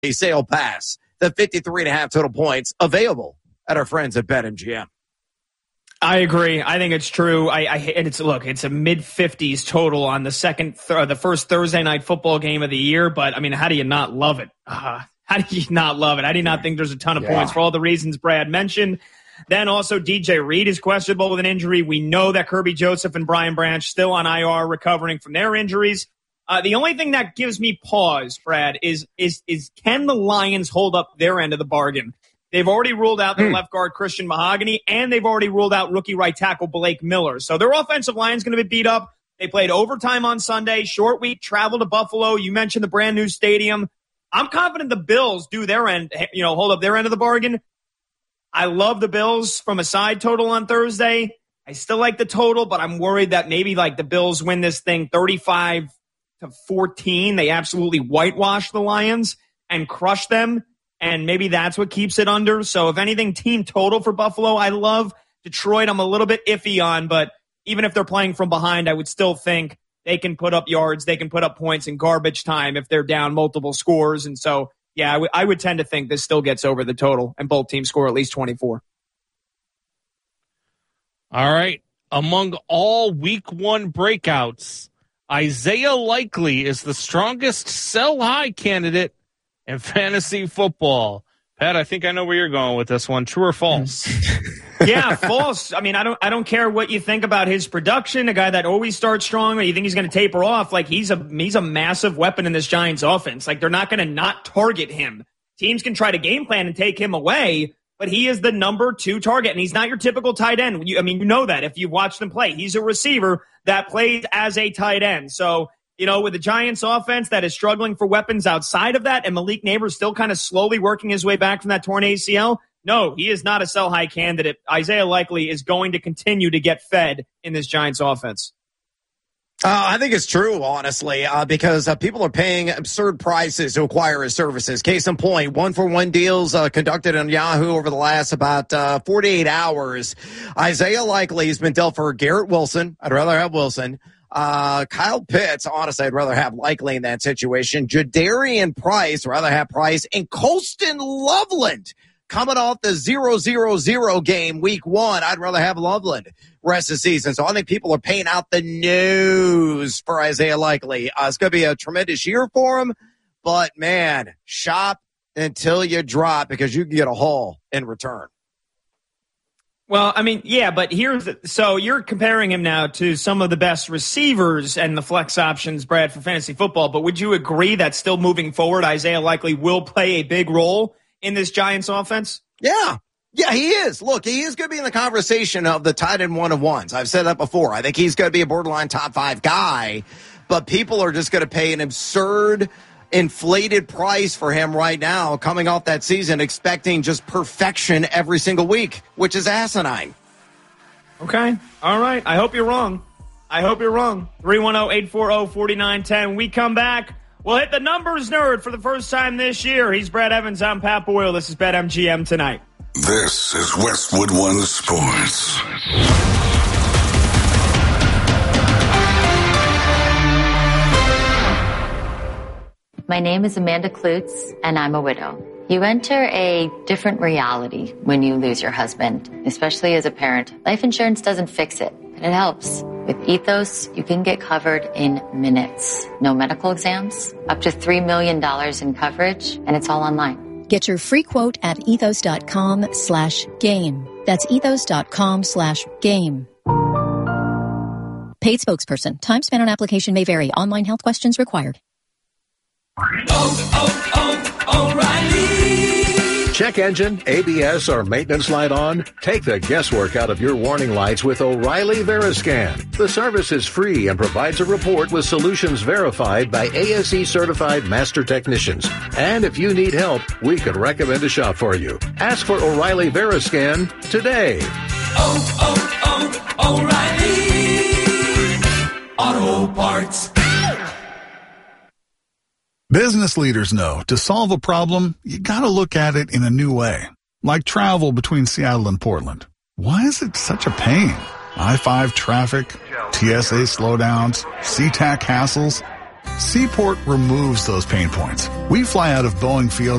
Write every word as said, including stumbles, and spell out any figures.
a sale pass. The fifty-three and a half total points available at our friends at BetMGM. I agree. I think it's true. I, I and it's look, it's a mid fifties total on the second, th- the first Thursday night football game of the year. But I mean, how do you not love it? Uh, how do you not love it? I do not think there's a ton of yeah. points for all the reasons Brad mentioned. Then also D J Reed is questionable with an injury. We know that Kirby Joseph and Brian Branch still on I R recovering from their injuries. Uh, the only thing that gives me pause, Brad, is is is can the Lions hold up their end of the bargain? They've already ruled out their hmm. left guard, Christian Mahogany, and they've already ruled out rookie right tackle Blake Miller. So their offensive line's going to be beat up. They played overtime on Sunday, short week, travel to Buffalo. You mentioned the brand new stadium. I'm confident the Bills do their end, you know, hold up their end of the bargain. I love the Bills from a side total on Thursday. I still like the total, but I'm worried that maybe like the Bills win this thing thirty-five to fourteen. They absolutely whitewash the Lions and crush them. And maybe that's what keeps it under. So if anything, team total for Buffalo, I love. Detroit, I'm a little bit iffy on, but even if they're playing from behind, I would still think they can put up yards, they can put up points in garbage time if they're down multiple scores. And so, yeah, I, w- I would tend to think this still gets over the total and both teams score at least twenty-four. All right. Among all week one breakouts, Isaiah Likely is the strongest sell-high candidate in fantasy football. Pat, I think I know where you're going with this one. True or false? Yeah, false. I mean, I don't I don't care what you think about his production, a guy that always starts strong, or you think he's going to taper off. Like, he's a he's a massive weapon in this Giants offense. Like, they're not going to not target him. Teams can try to game plan and take him away, but he is the number two target, and he's not your typical tight end. You, I mean, you know that if you've watched him play. He's a receiver that plays as a tight end. So, you know, with the Giants offense that is struggling for weapons outside of that, and Malik Neighbors still kind of slowly working his way back from that torn A C L, no, he is not a sell-high candidate. Isaiah Likely is going to continue to get fed in this Giants offense. Uh, I think it's true, honestly, uh, because uh, people are paying absurd prices to acquire his services. Case in point, one-for-one deals uh, conducted on Yahoo over the last about uh, forty-eight hours. Isaiah Likely has been dealt for Garrett Wilson. I'd rather have Wilson. Uh, Kyle Pitts, honestly, I'd rather have Likely in that situation. Jadarian Price, rather have Price. And Colston Loveland, coming off the zero zero zero game week one, I'd rather have Loveland rest of the season. So I think people are paying out the nose for Isaiah Likely. Uh, it's going to be a tremendous year for him. But, man, shop until you drop because you can get a haul in return. Well, I mean, yeah, but here's the, so you're comparing him now to some of the best receivers and the flex options, Brad, for fantasy football. But would you agree that still moving forward, Isaiah Likely will play a big role in this Giants offense? Yeah. Yeah, he is. Look, he is going to be in the conversation of the tight end one of ones. I've said that before. I think he's going to be a borderline top five guy, but people are just going to pay an absurd inflated price for him right now coming off that season, expecting just perfection every single week, which is asinine. Okay. All right. I hope you're wrong. I hope you're wrong. three one zero, eight four zero, four nine one zero. We come back. We'll hit the numbers nerd for the first time this year. He's Brad Evans. I'm Pat Boyle. This is BetMGM Tonight. This is Westwood One Sports. My name is Amanda Klutz, and I'm a widow. You enter a different reality when you lose your husband, especially as a parent. Life insurance doesn't fix it, but it helps. With Ethos, you can get covered in minutes. No medical exams, up to three million dollars in coverage, and it's all online. Get your free quote at ethos.com slash game. That's ethos.com slash game. Paid spokesperson. Time spent on application may vary. Online health questions required. Oh, oh, oh, O'Reilly. Check engine, A B S, or maintenance light on? Take the guesswork out of your warning lights with O'Reilly Veriscan. The service is free and provides a report with solutions verified by A S E certified master technicians. And if you need help, we could recommend a shop for you. Ask for O'Reilly Veriscan today. Oh, oh, oh, O'Reilly Auto Parts. Business leaders know to solve a problem, you gotta look at it in a new way. Like travel between Seattle and Portland. Why is it such a pain? I five traffic, T S A slowdowns, C TAC hassles. Seaport removes those pain points. We fly out of Boeing Field